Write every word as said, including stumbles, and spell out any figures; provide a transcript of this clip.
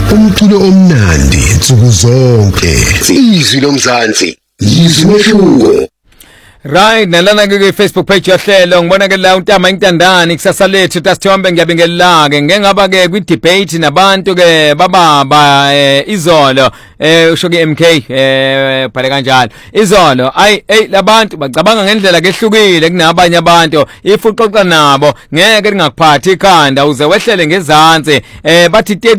umculo omnandi nsuku zonke. Izwi lomzansi, izwi lehluko. Right, nalana ke Facebook page yahlelo ngibona ke la uNtama Intandani kusasa lethu tasithombe ngiyabingelela ke ngengaba ke kwi debate nabantu ke bababa izolo eh usho ke M K eh phale kanjalo izolo ay hey labantu bacabanga ngendlela kehlukile kunabanye abantu if uxoxa nabo ngeke lingakuphathi ikhanda uze wehlele ngezantsi eh bathi